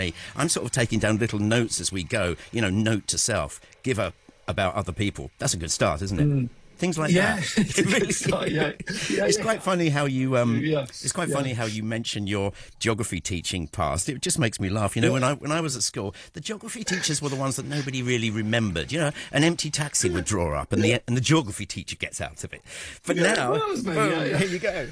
me. I'm sort of taking down little notes as we go. Note to self, give up about other people. That's a good start, isn't it? Things like that. It really it's quite funny how you it's quite funny how you mention your geography teaching past. It just makes me laugh. When I was at school, the geography teachers were the ones that nobody really remembered. An empty taxi would draw up, and the geography teacher gets out of it. But now, boom, here you go.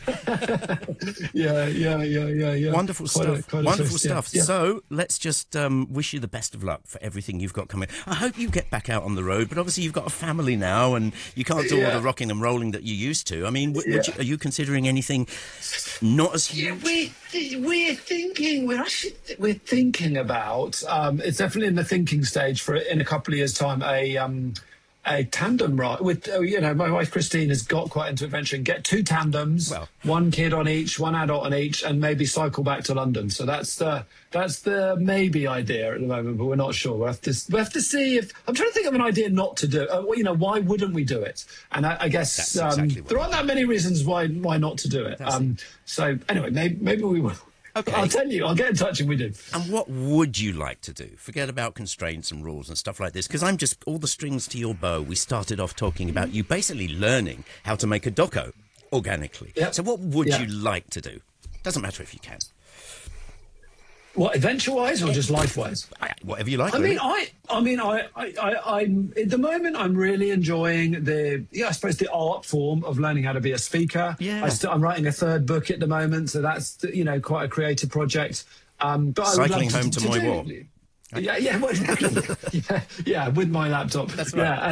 Yeah. Wonderful stuff. Wonderful stuff. Yeah. So let's just wish you the best of luck for everything you've got coming. I hope you get back out on the road, but obviously you've got a family now, and you can't do all the rocking and rolling that you used to. I mean, are you considering anything not as huge? We're thinking about. It's definitely in the thinking stage for in a couple of years' time. A tandem ride with my wife Christine has got quite into adventuring. Get 2 tandems, one kid on each, one adult on each, and maybe cycle back to London. So that's the maybe idea at the moment, but we're not sure. We'll have to see if I'm trying to think of an idea not to do. Why wouldn't we do it? And I guess exactly there aren't that many reasons why not to do it. So anyway, maybe we will. Okay. I'll tell you. I'll get in touch if we do. And what would you like to do? Forget about constraints and rules and stuff like this, because I'm just all the strings to your bow. We started off talking about you basically learning how to make a doco organically. Yep. So what would you like to do? Doesn't matter if you can. What, adventure-wise or just life-wise? Whatever you like. I really. mean, I'm at the moment. I'm really enjoying I suppose the art form of learning how to be a speaker. Yeah. I'm writing a 3rd book at the moment, so that's quite a creative project. But Cycling home to my walk. Yeah, with my laptop. That's right.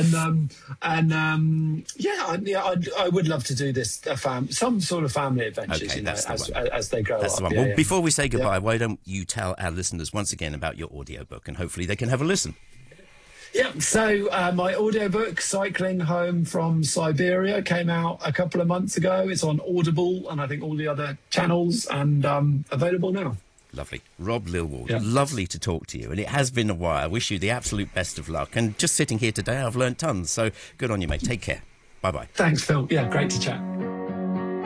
I would love to do this some sort of family adventures, as they grow up. That's the one. Well, before we say goodbye, why don't you tell our listeners once again about your audiobook, and hopefully they can have a listen. Yeah, so my audiobook, Cycling Home from Siberia, came out a couple of months ago. It's on Audible and I think all the other channels, and available now. Lovely. Rob Lilwald, lovely to talk to you. And it has been a while. I wish you the absolute best of luck. And just sitting here today, I've learned tons. So good on you, mate. Take care. Bye-bye. Thanks, Phil. Yeah, great to chat.